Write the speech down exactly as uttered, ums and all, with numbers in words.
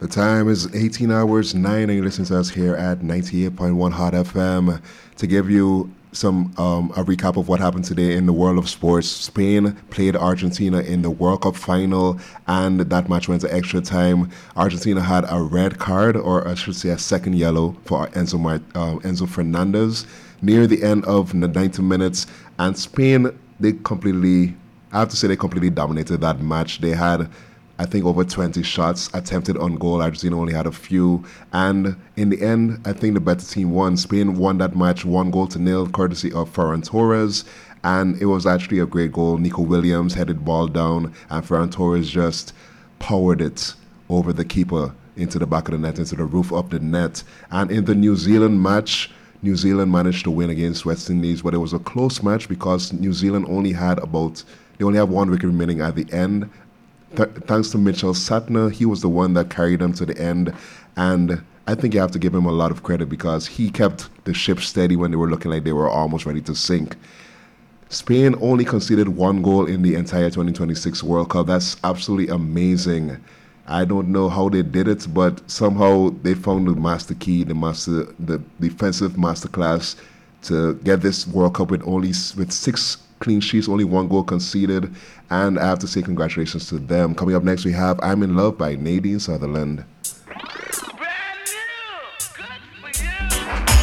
The time is eighteen hours nine, and you listen to us here at ninety-eight point one Hot F M to give you some um, a recap of what happened today in the world of sports. Spain played Argentina in the World Cup final, and that match went to extra time. Argentina had a red card, or I should say a second yellow, for Enzo, Mart- uh, Enzo Fernandez near the end of the ninety minutes, and Spain, they completely, I have to say, they completely dominated that match. They had, I think, over twenty shots attempted on goal. Argentina only had a few. And in the end, I think the better team won. Spain won that match one goal to nil, courtesy of Ferran Torres. And it was actually a great goal. Nico Williams headed ball down, and Ferran Torres just powered it over the keeper into the back of the net, into the roof of the net. And in the New Zealand match, New Zealand managed to win against West Indies, but it was a close match because New Zealand only had about, they only have one wicket remaining at the end. Th- thanks to Mitchell Satner, he was the one that carried them to the end. And I think you have to give him a lot of credit because he kept the ship steady when they were looking like they were almost ready to sink. Spain only conceded one goal in the entire twenty twenty-six World Cup. That's absolutely amazing. I don't know how they did it, but somehow they found the master key, the master, the defensive masterclass to get this World Cup with only with six clean sheets, only one goal conceded, and I have to say congratulations to them. Coming up next, we have "I'm in Love" by Nadine Sutherland.